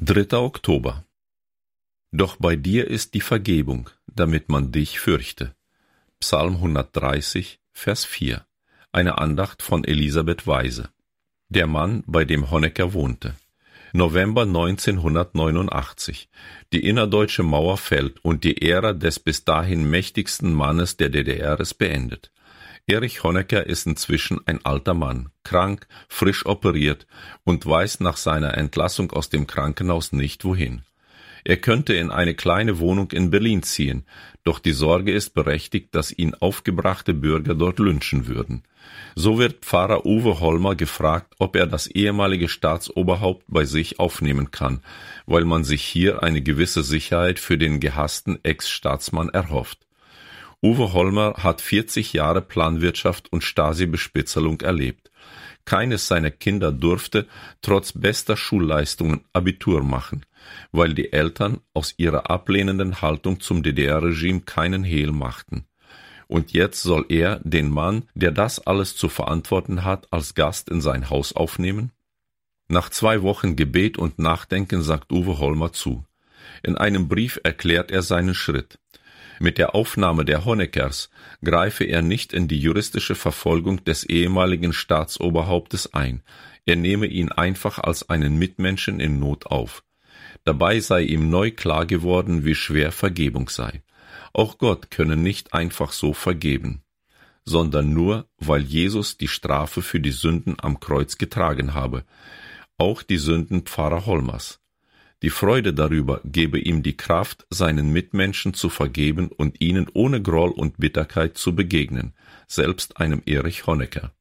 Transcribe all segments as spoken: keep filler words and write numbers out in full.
dritter Oktober. Doch bei dir ist die Vergebung, damit man dich fürchte. Psalm hundertdreißig, Vers vier. Eine Andacht von Elisabeth Weise. Der Mann, bei dem Honecker wohnte. November neunzehnhundertneunundachtzig. Die innerdeutsche Mauer fällt und die Ära des bis dahin mächtigsten Mannes der D D R ist beendet. Erich Honecker ist inzwischen ein alter Mann, krank, frisch operiert und weiß nach seiner Entlassung aus dem Krankenhaus nicht wohin. Er könnte in eine kleine Wohnung in Berlin ziehen, doch die Sorge ist berechtigt, dass ihn aufgebrachte Bürger dort lynchen würden. So wird Pfarrer Uwe Hollmer gefragt, ob er das ehemalige Staatsoberhaupt bei sich aufnehmen kann, weil man sich hier eine gewisse Sicherheit für den gehassten Ex-Staatsmann erhofft. Uwe Hollmer hat vierzig Jahre Planwirtschaft und Stasi-Bespitzelung erlebt. Keines seiner Kinder durfte, trotz bester Schulleistungen, Abitur machen, weil die Eltern aus ihrer ablehnenden Haltung zum D D R-Regime keinen Hehl machten. Und jetzt soll er den Mann, der das alles zu verantworten hat, als Gast in sein Haus aufnehmen? Nach zwei Wochen Gebet und Nachdenken sagt Uwe Hollmer zu. In einem Brief erklärt er seinen Schritt. Mit der Aufnahme der Honeckers greife er nicht in die juristische Verfolgung des ehemaligen Staatsoberhauptes ein, er nehme ihn einfach als einen Mitmenschen in Not auf. Dabei sei ihm neu klar geworden, wie schwer Vergebung sei. Auch Gott könne nicht einfach so vergeben, sondern nur, weil Jesus die Strafe für die Sünden am Kreuz getragen habe, auch die Sünden Pfarrer Hollmers. Die Freude darüber gebe ihm die Kraft, seinen Mitmenschen zu vergeben und ihnen ohne Groll und Bitterkeit zu begegnen, selbst einem Erich Honecker.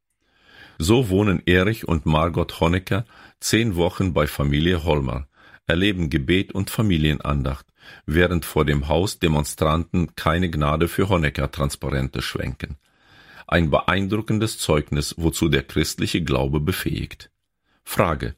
So wohnen Erich und Margot Honecker zehn Wochen bei Familie Hollmer, erleben Gebet und Familienandacht, während vor dem Haus Demonstranten keine Gnade für Honecker-Transparente schwenken. Ein beeindruckendes Zeugnis, wozu der christliche Glaube befähigt. Frage: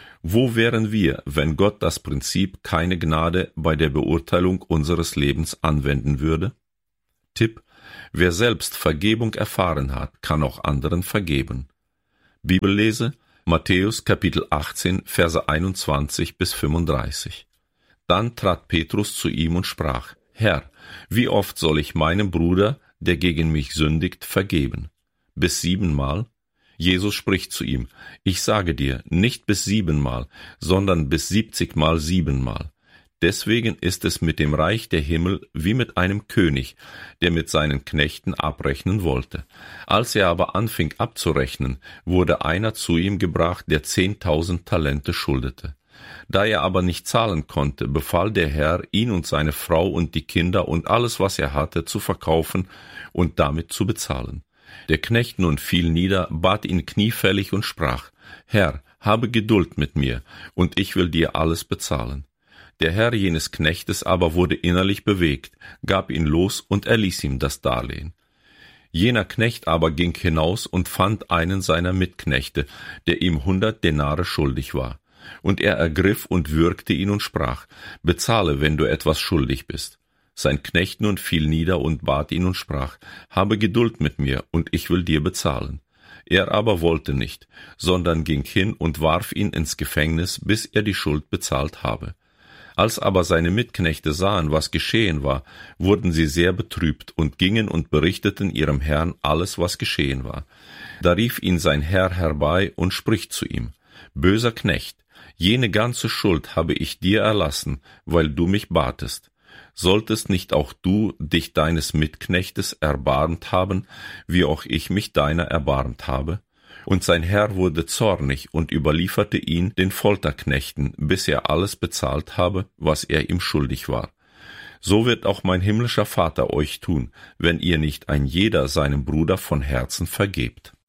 Wo wären wir, wenn Gott das Prinzip keine Gnade bei der Beurteilung unseres Lebens anwenden würde? Tipp: Wer selbst Vergebung erfahren hat, kann auch anderen vergeben. Bibellese: Matthäus Kapitel achtzehn, Verse einundzwanzig bis fünfunddreißig. Dann trat Petrus zu ihm und sprach: Herr, wie oft soll ich meinem Bruder, der gegen mich sündigt, vergeben? Bis siebenmal? Jesus spricht zu ihm: Ich sage dir, nicht bis siebenmal, sondern bis siebzigmal siebenmal. Deswegen ist es mit dem Reich der Himmel wie mit einem König, der mit seinen Knechten abrechnen wollte. Als er aber anfing abzurechnen, wurde einer zu ihm gebracht, der zehntausend Talente schuldete. Da er aber nicht zahlen konnte, befahl der Herr, ihn und seine Frau und die Kinder und alles, was er hatte, zu verkaufen und damit zu bezahlen. Der Knecht nun fiel nieder, bat ihn kniefällig und sprach: Herr, habe Geduld mit mir, und ich will dir alles bezahlen. Der Herr jenes Knechtes aber wurde innerlich bewegt, gab ihn los und erließ ihm das Darlehen. Jener Knecht aber ging hinaus und fand einen seiner Mitknechte, der ihm hundert Denare schuldig war. Und er ergriff und würgte ihn und sprach: Bezahle, wenn du etwas schuldig bist. Sein Knecht nun fiel nieder und bat ihn und sprach: Habe Geduld mit mir, und ich will dir bezahlen. Er aber wollte nicht, sondern ging hin und warf ihn ins Gefängnis, bis er die Schuld bezahlt habe. Als aber seine Mitknechte sahen, was geschehen war, wurden sie sehr betrübt und gingen und berichteten ihrem Herrn alles, was geschehen war. Da rief ihn sein Herr herbei und spricht zu ihm: Böser Knecht, jene ganze Schuld habe ich dir erlassen, weil du mich batest. Solltest nicht auch du dich deines Mitknechtes erbarmt haben, wie auch ich mich deiner erbarmt habe? Und sein Herr wurde zornig und überlieferte ihn den Folterknechten, bis er alles bezahlt habe, was er ihm schuldig war. So wird auch mein himmlischer Vater euch tun, wenn ihr nicht ein jeder seinem Bruder von Herzen vergebt.